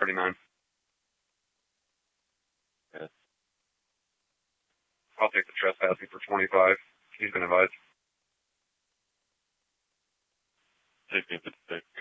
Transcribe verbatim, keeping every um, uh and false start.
thirty-nine. Okay. I'll take the trespassing for twenty-five. He's been advised. Take me to the